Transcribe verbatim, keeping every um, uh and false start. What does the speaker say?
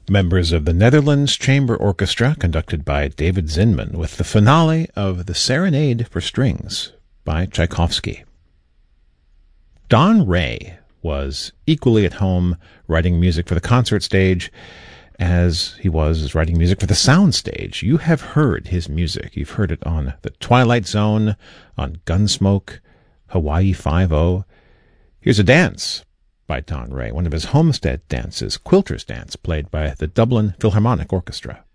Members of the Netherlands Chamber Orchestra, conducted by David Zinman, with the finale of the Serenade for Strings by Tchaikovsky. Don Ray was equally at home writing music for the concert stage as he was writing music for the sound stage. You have heard his music. You've heard it on The Twilight Zone, on Gunsmoke, Hawaii Five-O. Here's a dance by Don Ray, one of his homestead dances, Quilter's Dance, played by the Dublin Philharmonic Orchestra.